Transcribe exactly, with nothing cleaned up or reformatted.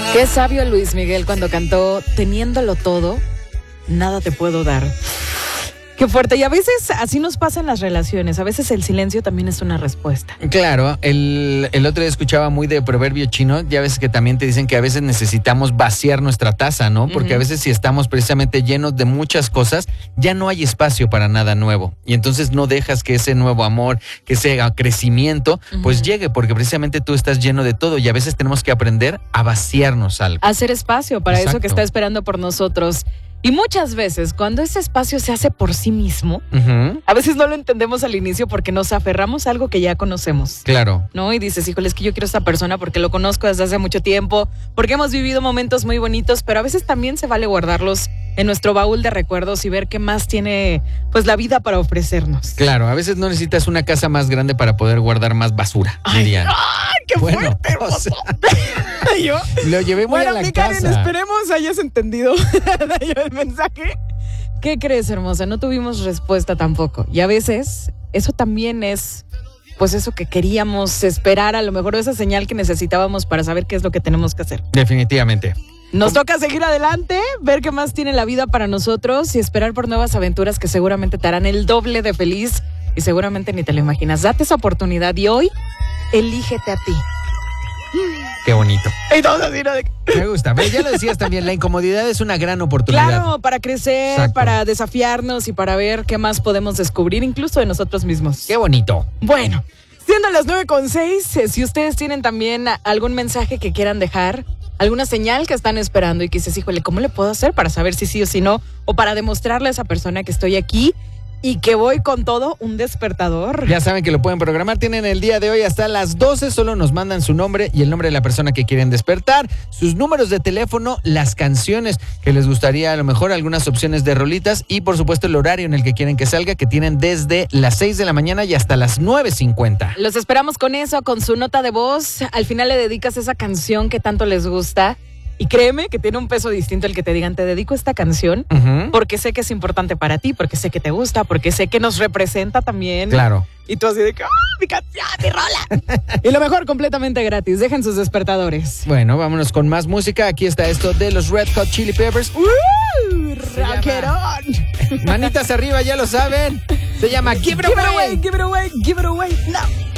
Qué sabio Luis Miguel cuando cantó Teniéndolo todo, nada te puedo dar. Qué fuerte. Y a veces así nos pasa en las relaciones. A veces el silencio también es una respuesta. Claro, el, el otro día escuchaba muy de proverbio chino. Ya ves que también te dicen que a veces necesitamos vaciar nuestra taza, ¿no? Porque uh-huh. a veces si estamos precisamente llenos de muchas cosas, ya no hay espacio para nada nuevo. Y entonces no dejas que ese nuevo amor, que ese crecimiento, uh-huh. pues llegue, porque precisamente tú estás lleno de todo. Y a veces tenemos que aprender a vaciarnos algo. Hacer espacio para Exacto. eso que está esperando por nosotros. Y muchas veces, cuando ese espacio se hace por sí mismo, uh-huh. a veces no lo entendemos al inicio porque nos aferramos a algo que ya conocemos. Claro. ¿No? Y dices, híjole, es que yo quiero a esta persona porque lo conozco desde hace mucho tiempo, porque hemos vivido momentos muy bonitos, pero a veces también se vale guardarlos en nuestro baúl de recuerdos y ver qué más tiene pues la vida para ofrecernos. Claro, a veces no necesitas una casa más grande para poder guardar más basura, Ay, dirían. ¡Ay, qué bueno, fuerte! O sea, ¿Yo? Lo llevé muy bueno, a la mi casa. Karen, esperemos hayas entendido el mensaje. ¿Qué crees, hermosa? No tuvimos respuesta tampoco. Y a veces eso también es pues eso que queríamos esperar, a lo mejor esa señal que necesitábamos para saber qué es lo que tenemos que hacer. Definitivamente. Nos toca seguir adelante, ver qué más tiene la vida para nosotros y esperar por nuevas aventuras que seguramente te harán el doble de feliz y seguramente ni te lo imaginas. Date esa oportunidad y hoy, elígete a ti. Qué bonito. Y todo así, ¿no? Me gusta. Pero ya lo decías también, la incomodidad es una gran oportunidad. Claro, para crecer, Exacto. para desafiarnos y para ver qué más podemos descubrir, incluso de nosotros mismos. Qué bonito. Bueno, siendo las nueve con seis, si ustedes tienen también algún mensaje que quieran dejar, alguna señal que están esperando y que dices, híjole, ¿cómo le puedo hacer para saber si sí o si no? O para demostrarle a esa persona que estoy aquí y que voy con todo, un despertador. Ya saben que lo pueden programar. Tienen el día de hoy hasta las doce. Solo nos mandan su nombre y el nombre de la persona que quieren despertar, sus números de teléfono, las canciones que les gustaría, a lo mejor algunas opciones de rolitas y por supuesto el horario en el que quieren que salga, que tienen desde las seis de la mañana y hasta las nueve cincuenta. Los esperamos con eso, con su nota de voz. Al final le dedicas esa canción que tanto les gusta. Y créeme que tiene un peso distinto el que te digan, te dedico esta canción, uh-huh. porque sé que es importante para ti, porque sé que te gusta, porque sé que nos representa también. Claro. Y tú así de que, ¡oh, mi canción, mi rola! Y lo mejor, completamente gratis. Dejen sus despertadores. Bueno, vámonos con más música. Aquí está esto de los Red Hot Chili Peppers. ¡Uh! ¡Rockerón! Manitas arriba, ya lo saben. Se llama Give It Away. Give It Away, Give It Away, Give It Away. No.